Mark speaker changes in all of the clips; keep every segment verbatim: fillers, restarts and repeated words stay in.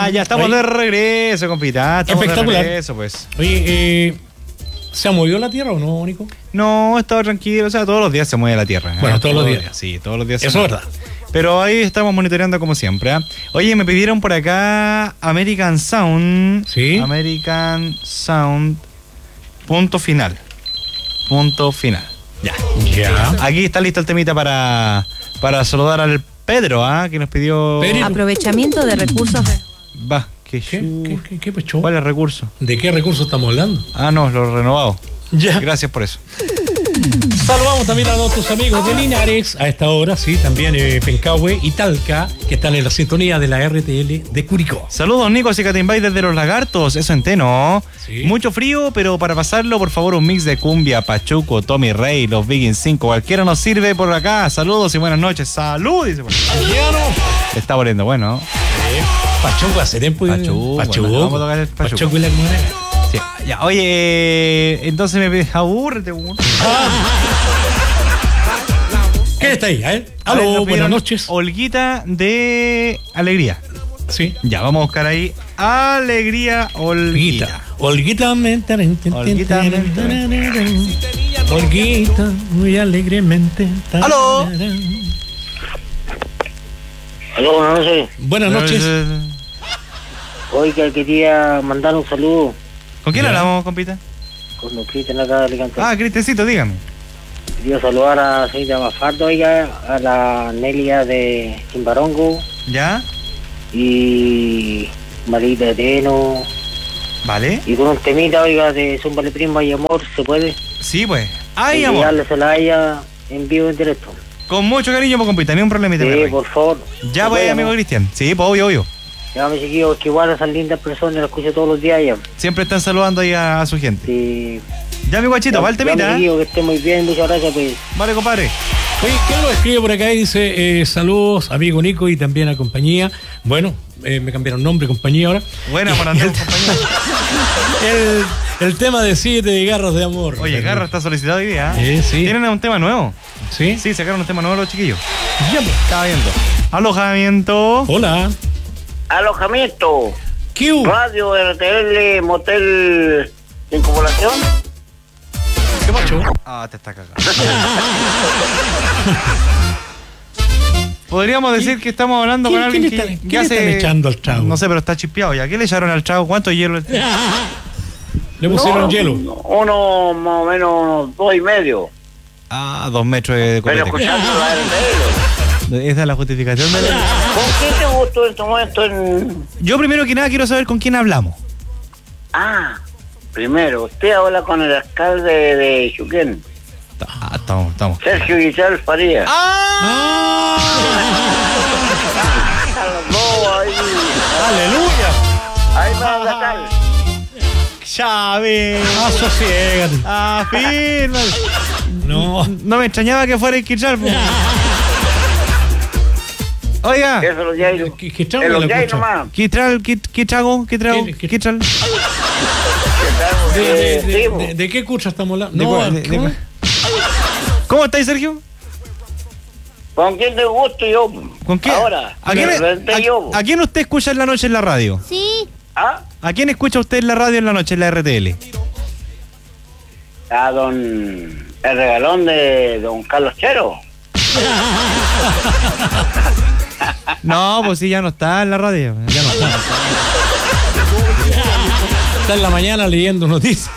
Speaker 1: Ah, ya estamos Oye. de regreso, compita. Estamos
Speaker 2: Espectacular.
Speaker 1: de regreso, pues.
Speaker 2: Oye, eh, ¿se ha movido la Tierra o no, Nico?
Speaker 1: No, estaba tranquilo. O sea, todos los días se mueve la Tierra.
Speaker 2: Bueno,
Speaker 1: ¿eh?
Speaker 2: todos, todos los días.
Speaker 1: días. Sí, todos los días.
Speaker 2: Eso es verdad.
Speaker 1: Pero ahí estamos monitoreando como siempre. ¿eh? Oye, me pidieron por acá American Sound.
Speaker 2: Sí.
Speaker 1: American Sound. Punto final. Punto final. Ya.
Speaker 2: Ya.
Speaker 1: Aquí está listo el temita para, para saludar al Pedro, ¿ah? ¿eh? Que nos pidió.
Speaker 2: Pedro.
Speaker 3: Aprovechamiento de recursos.
Speaker 1: Va. ¿Qué,
Speaker 2: ¿Qué, ¿Qué, qué, qué pecho?
Speaker 1: ¿Cuál es el recurso?
Speaker 2: ¿De qué recurso estamos hablando?
Speaker 1: Ah, no, los renovados.
Speaker 2: Ya.
Speaker 1: Gracias por eso.
Speaker 2: Saludamos también a nuestros amigos de Linares, a esta hora, sí, también eh, Pencahue y Talca, que están en la sintonía de la R T L de Curicó.
Speaker 1: Saludos, Nico y Catimbay desde Los Lagartos, eso en Teno.
Speaker 2: Sí.
Speaker 1: Mucho frío, pero para pasarlo, por favor, un mix de cumbia, Pachuco, Tommy Rey, los Vikings cinco, cualquiera nos sirve por acá. Saludos y buenas noches. Salud, dice por acá. Está volviendo bueno.
Speaker 2: Eh, Pachuco hace tiempo.
Speaker 1: Pachuco,
Speaker 2: Pachuco.
Speaker 1: bueno, vamos a tocar el Pachuco.
Speaker 2: Pachuco y la Comunera.
Speaker 1: Sí, ya, oye, entonces me pides, abúrrete, weón.
Speaker 2: ¿Qué está ahí? ¿Eh?
Speaker 1: A ver,
Speaker 2: Aló,
Speaker 1: nos
Speaker 2: buenas
Speaker 1: pidieron
Speaker 2: noches.
Speaker 1: Olguita de Alegría.
Speaker 2: Sí.
Speaker 1: Ya, vamos a buscar ahí Alegría Olguita.
Speaker 2: Olguita. Olguita.
Speaker 1: Olguita.
Speaker 2: Olguita, muy alegremente.
Speaker 1: Aló.
Speaker 4: Aló, buenas noches.
Speaker 2: Buenas noches.
Speaker 4: Oiga, quería mandar un saludo
Speaker 1: ¿Con quién
Speaker 2: Ya.
Speaker 1: hablamos, compita?
Speaker 4: con los Cristian acá de Alicante.
Speaker 1: Ah, Cristiancito, dígame.
Speaker 4: Quería saludar a la señorita Mafardo, oiga, a la Nelia de Chimbarongo
Speaker 1: ¿Ya?
Speaker 4: y Marita de Teno.
Speaker 1: ¿Vale?
Speaker 4: Y con un temita, oiga, de Zúmbale Prima y Amor, ¿se puede?
Speaker 1: Sí, pues. ¡Ay,
Speaker 4: Y
Speaker 1: amor!
Speaker 4: darle se la haya en vivo en directo.
Speaker 1: Con mucho cariño, pues, compita, ni un problema.
Speaker 4: Sí, por favor.
Speaker 1: Ya,
Speaker 4: ¿Se
Speaker 1: pues,
Speaker 4: puede,
Speaker 1: amigo
Speaker 4: no?
Speaker 1: Cristian. Sí, pues, obvio, obvio.
Speaker 4: Ya me chiquillos, que igual esas lindas personas las escucho todos los días ya.
Speaker 1: Siempre están saludando ahí a, a su gente.
Speaker 4: Sí.
Speaker 1: Ya, mi guachito, va el
Speaker 4: Ya me
Speaker 1: temita. ¿eh?
Speaker 4: chiquillos, que esté muy bien, muchas gracias, pues.
Speaker 1: Vale, compadre.
Speaker 2: Oye, ¿quién lo escribe por acá? Y dice, eh, saludos, amigo Nico y también a compañía. Bueno, eh, me cambiaron nombre, compañía ahora.
Speaker 1: Buena, por andar, compañero.
Speaker 2: El, el tema de siete garras de amor.
Speaker 1: Oye, Garra está solicitado hoy día.
Speaker 2: Sí, sí.
Speaker 1: ¿Tienen un tema nuevo?
Speaker 2: ¿Sí?
Speaker 1: Sí, sacaron un tema nuevo los chiquillos.
Speaker 2: Ya, pues.
Speaker 1: Estaba viendo. Alojamiento.
Speaker 2: Hola.
Speaker 4: Alojamiento.
Speaker 2: Q.
Speaker 4: Radio R T L, motel sin población.
Speaker 2: ¿Qué macho?
Speaker 1: Ah, te está cagando. Podríamos decir que estamos hablando con
Speaker 2: ¿Quién-
Speaker 1: alguien
Speaker 2: quién
Speaker 1: que,
Speaker 2: le están-
Speaker 1: que
Speaker 2: quién le
Speaker 1: hace...
Speaker 2: están echando al trago?
Speaker 1: No sé, pero está chispeado ya. ¿Qué le echaron al trago? ¿Cuánto hielo?
Speaker 2: Le pusieron
Speaker 4: No,
Speaker 2: hielo.
Speaker 4: Uno más o menos unos dos y medio.
Speaker 1: Ah, dos metros de
Speaker 4: Pero
Speaker 1: copete.
Speaker 4: escuchando la R T L.
Speaker 1: Esa es la justificación de la...
Speaker 4: ¿Con quién te gustó en este momento? En...
Speaker 1: Yo primero que nada quiero saber con quién hablamos.
Speaker 4: Ah, primero, usted habla con el alcalde de Chuquén,
Speaker 1: Ah, estamos, estamos.
Speaker 4: Sergio Guichal Faría.
Speaker 1: ¡Ah!
Speaker 4: Los dos ahí.
Speaker 2: ¡Aleluya!
Speaker 4: Ahí va a sacar.
Speaker 1: ¡Chávez!
Speaker 2: Asociégate.
Speaker 1: ¡Ah, firme!
Speaker 2: No.
Speaker 1: No me extrañaba que fuera el Kichal. Oiga,
Speaker 4: Eso lo ya hay.
Speaker 2: ¿Qué, qué trago
Speaker 4: En
Speaker 2: de
Speaker 4: los
Speaker 2: la
Speaker 4: ya hay
Speaker 2: cucha?
Speaker 4: nomás.
Speaker 1: ¿qué trago? ¿Qué, qué trago? ¿Qué trago?
Speaker 2: ¿Qué- qué-
Speaker 1: ¿Qué trago?
Speaker 2: ¿De, de,
Speaker 4: Eh,
Speaker 2: de,
Speaker 4: sí,
Speaker 2: de- de qué cucha estamos hablando?
Speaker 1: De
Speaker 2: No,
Speaker 1: cua- de- de
Speaker 2: ¿cómo?
Speaker 1: cua- ¿Cómo estáis, Sergio?
Speaker 4: ¿Con quién te gusto yo?
Speaker 1: ¿Con quién?
Speaker 4: Ahora,
Speaker 1: ¿A quién,
Speaker 4: me renté
Speaker 1: a-
Speaker 4: yo.
Speaker 1: a quién usted escucha en la noche en la radio?
Speaker 3: Sí.
Speaker 4: ¿Ah?
Speaker 1: ¿A quién escucha usted en la radio en la noche en la R T L?
Speaker 4: A don... El regalón de don Carlos Chero.
Speaker 1: No, pues sí, ya no está en la radio. Ya no está.
Speaker 2: Está en la mañana leyendo noticias.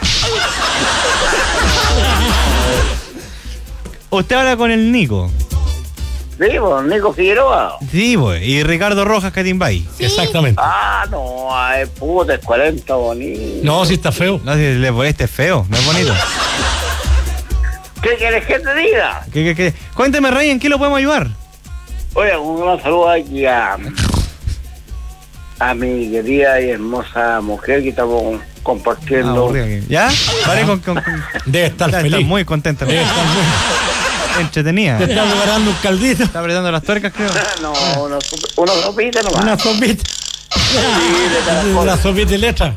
Speaker 1: Usted habla con el Nico.
Speaker 4: Sí, don Nico Figueroa.
Speaker 1: Sí, pues. Y Ricardo Rojas Catimbay.
Speaker 3: Sí.
Speaker 2: Exactamente.
Speaker 4: Ah, no, ay, puta, es cuarenta bonito.
Speaker 2: No, si está feo.
Speaker 1: No, si le este es feo, no es bonito.
Speaker 4: ¿Qué quieres que te diga?
Speaker 1: ¿Qué, qué, qué? Cuénteme, Rey, ¿en qué lo podemos ayudar?
Speaker 4: Oye, un gran saludo aquí a, a mi querida y hermosa mujer que estamos compartiendo.
Speaker 1: Aburrida que- ¿Ya? Vale, con, con, con-
Speaker 2: Debe estar
Speaker 1: ya
Speaker 2: feliz.
Speaker 1: está muy contenta.
Speaker 2: Debe estar muy...
Speaker 1: Entretenida.
Speaker 2: Te está preparando un caldito.
Speaker 1: Está apretando las tuercas, creo.
Speaker 4: No, una, sopa- una sopita nomás.
Speaker 2: Una sopita.
Speaker 4: Sí, de caracol.
Speaker 2: Una sopita de letra.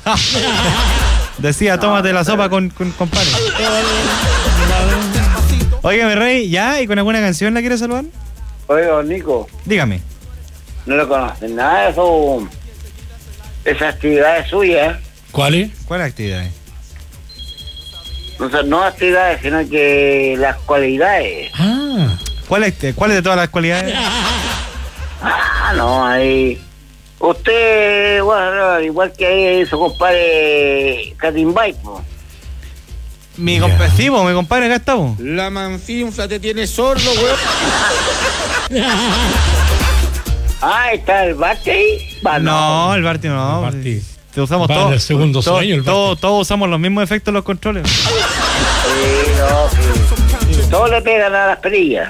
Speaker 1: Decía, tómate la sopa con, con, con pan. Óigame, Rey, ¿ya? ¿Y con alguna canción la quiere saludar?
Speaker 4: Oye, don Nico,
Speaker 1: Dígame.
Speaker 4: no le conocen nada de eso. esa actividad es suya.
Speaker 2: ¿Cuál es?
Speaker 1: ¿Cuál actividad es?
Speaker 4: O sea, no actividades, sino que las cualidades.
Speaker 2: Ah.
Speaker 1: ¿Cuál es, ¿Cuál es de todas las cualidades?
Speaker 4: Ah, no, ahí. Usted, bueno, igual que ahí su compadre Catimbay, pues.
Speaker 1: Mi
Speaker 2: Ya.
Speaker 1: compadre, sí, po, mi compadre, acá estamos.
Speaker 3: La manfinfla te tiene sordo, weón.
Speaker 4: Ah, ¿está el Barte ahí? Va,
Speaker 1: No, el Barty no.
Speaker 2: El Barty.
Speaker 1: Te usamos
Speaker 2: Va en
Speaker 1: todos.
Speaker 2: el segundo
Speaker 1: todos-
Speaker 2: sueño, el Barty.
Speaker 1: todos- todos usamos los mismos efectos en los controles.
Speaker 4: Sí, no, sí. Todos le pegan a las perillas.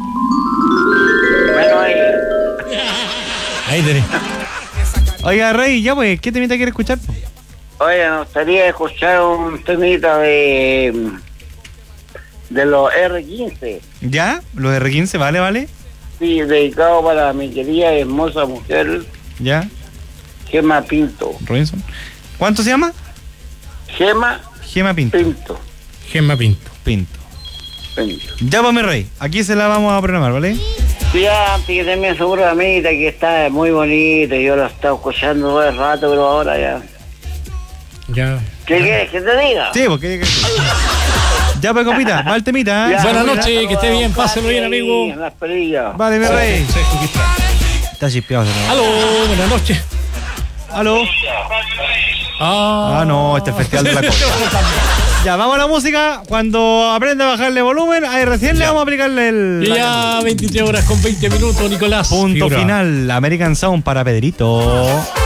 Speaker 4: Bueno, ahí.
Speaker 2: Ahí tenés.
Speaker 1: Oiga, Rey, ya pues, ¿qué temita quiere escuchar? po?
Speaker 4: Oye, nos gustaría escuchar un temita de. de los R quince.
Speaker 1: ¿Ya? ¿Los R quince? ¿Vale, vale?
Speaker 4: Sí, dedicado para mi querida y hermosa mujer,
Speaker 1: ¿Ya?
Speaker 4: Gema Pinto.
Speaker 1: Robinson. ¿Cuánto se llama?
Speaker 4: Gema
Speaker 1: Gema Pinto.
Speaker 4: Pinto.
Speaker 2: Gemma Pinto.
Speaker 1: Pinto.
Speaker 4: Pinto.
Speaker 1: Ya pues, mi Rey, aquí se la vamos a programar, ¿vale?
Speaker 4: Sí, antes que también su programita que está muy bonito, yo lo he estado escuchando todo el rato, pero ahora ya.
Speaker 2: Ya.
Speaker 4: ¿Qué quieres que te diga?
Speaker 1: Sí, porque... Ya pues, compita, va el temita, ¿eh?
Speaker 4: Ya,
Speaker 2: Buenas
Speaker 4: mira,
Speaker 2: noches, que esté bien, páselo bien,
Speaker 4: ahí,
Speaker 2: amigo.
Speaker 4: en las perillas.
Speaker 1: Vale, mi Rey.
Speaker 2: Sí, aquí está.
Speaker 1: Está chispeado. ese tema.
Speaker 2: Aló, buenas noches.
Speaker 1: Aló.
Speaker 2: Ah,
Speaker 1: Ah, no, este es el Festival de la Cosa. Ya, vamos a la música. Cuando aprenda a bajarle volumen, ahí recién le vamos a aplicarle el...
Speaker 2: Y ya veintitrés horas con veinte minutos, Nicolás.
Speaker 1: Punto
Speaker 2: Figura.
Speaker 1: final. American Sound para Pedrito.